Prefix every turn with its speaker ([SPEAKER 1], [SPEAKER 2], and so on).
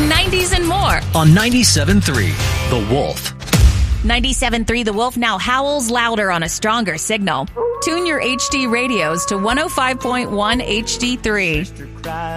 [SPEAKER 1] 90s and more
[SPEAKER 2] on 97.3 The Wolf.
[SPEAKER 1] 97.3 The Wolf now howls louder on a stronger signal. Tune your HD radios to 105.1 HD3.